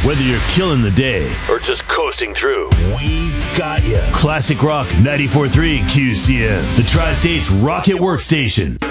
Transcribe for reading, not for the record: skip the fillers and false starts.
Whether you're killing the day or just coasting through, we got you. Classic Rock 94.3 QCM, the Tri-State's Rocket Workstation.